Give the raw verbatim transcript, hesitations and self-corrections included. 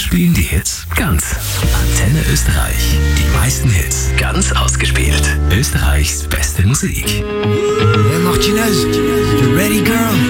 spielen die Hits ganz. Antenne Österreich. Die meisten Hits ganz ausgespielt. Österreichs beste Musik. Hey Martinez, you ready, girl?